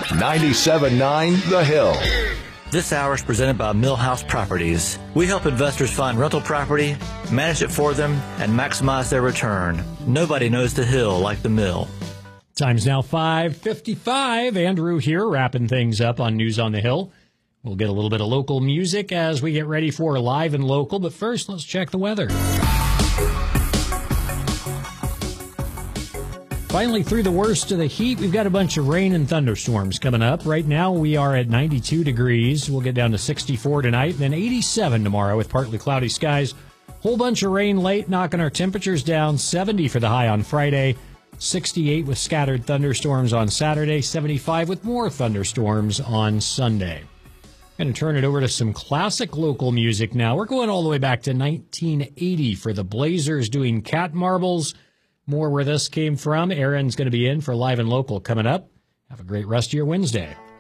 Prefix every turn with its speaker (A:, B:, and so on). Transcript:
A: 97.9 The Hill.
B: This hour is presented by Millhouse Properties. We help investors find rental property, manage it for them, and maximize their return. Nobody knows the Hill like the Mill.
C: Time's now 5:55. Andrew here, wrapping things up on News on the Hill. We'll get a little bit of local music as we get ready for Live and Local, but first, let's check the weather. Finally, through the worst of the heat, we've got a bunch of rain and thunderstorms coming up. Right now, we are at 92 degrees. We'll get down to 64 tonight, then 87 tomorrow with partly cloudy skies. Whole bunch of rain late, knocking our temperatures down. 70 for the high on Friday, 68 with scattered thunderstorms on Saturday, 75 with more thunderstorms on Sunday. Going to turn it over to some classic local music now. We're going all the way back to 1980 for the Blazers doing Cat Marbles. More where this came from. Aaron's going to be in for Live and Local coming up. Have a great rest of your Wednesday.